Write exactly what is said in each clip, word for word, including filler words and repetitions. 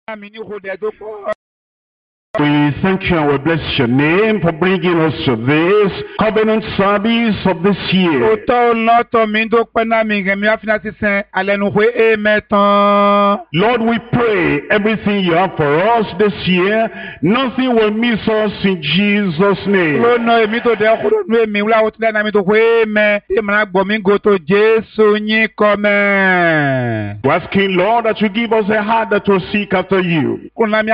We thank you and we bless your name for bringing us to this covenant service of this year. Lord, we pray everything you have for us this year, nothing will miss us in Jesus' name. We're asking, Lord, that you give us a heart that will seek after you.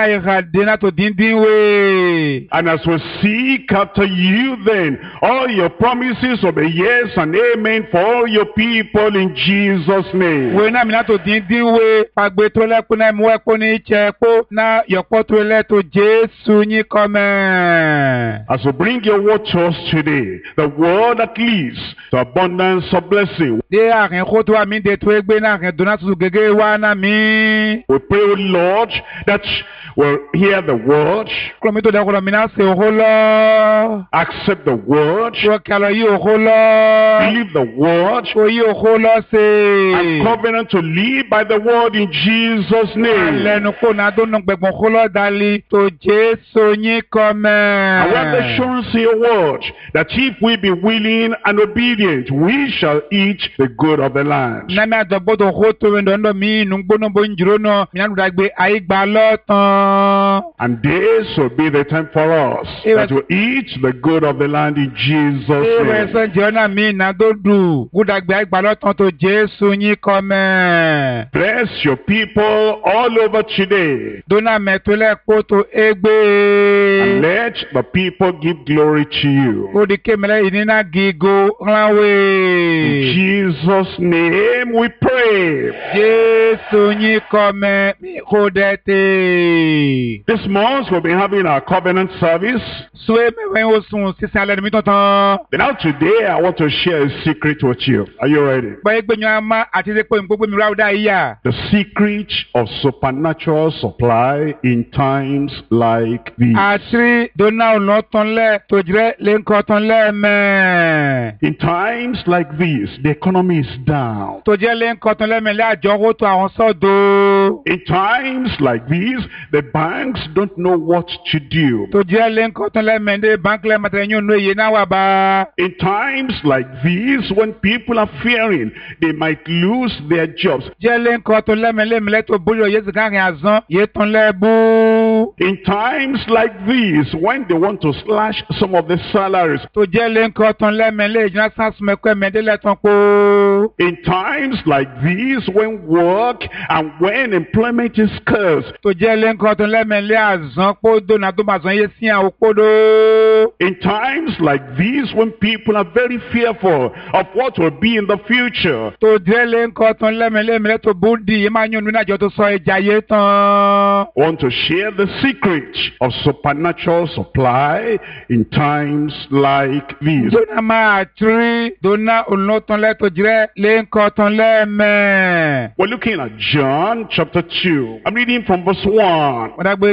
And as we seek after you, then all your promises will be yes and amen for all your people in Jesus' name. As we bring your word to us today, the word that leads to abundance of blessing, we pray, Lord, that we'll hear the word, accept the word, believe the word, and covenant to live by the word in Jesus' name. And we have the assurance in your word that if we be willing and obedient, we shall eat the good of the land. And this will be the time for us that will eat the good of the land in Jesus' name. Bless your people all over today. And let the people give glory to you. In Jesus' name we pray. This month we'll be having our covenant service. But now today I want to share a secret with you. Are you ready? The secret of supernatural supply in times like these. In times like this, the economy is down. In times like these, the banks don't know what to do. In times like these, when people are fearing they might lose their jobs. In times like these, when they want to slash some of the salaries. In times like these, when work and when employment is scarce. In times like these, when people are very fearful of what will be in the future. I want to share the secret of supernatural supply in times like these. We're looking at John chapter two. I'm reading from verse one.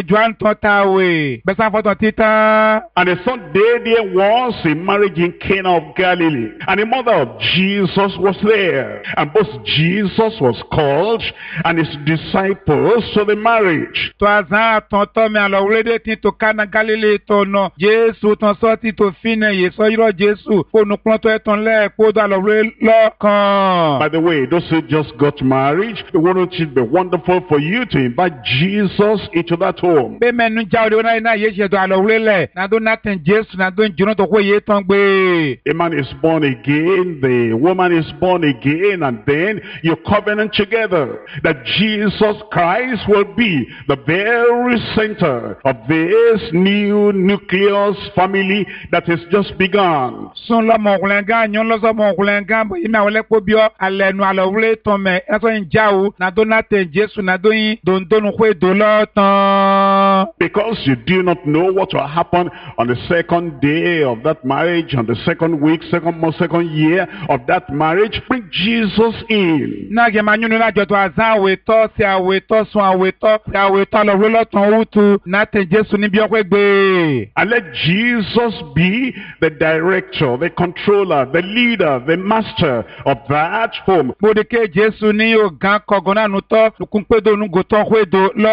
And the third day there was a marriage in Cana of Galilee, and the mother of Jesus was there. And both Jesus was called and his disciples to the marriage. By the way, those who just got married, wouldn't it be wonderful for you to invite Jesus into that home? A man is born again, the woman is born again, and then you covenant together that Jesus Christ will be the very center of this new nucleus family that has just begun. Because you do not know what will happen on the second day of that marriage, on the second week, second month, second year of that marriage, bring Jesus in. And let Jesus be the director, the controller, the leader, the master of that home.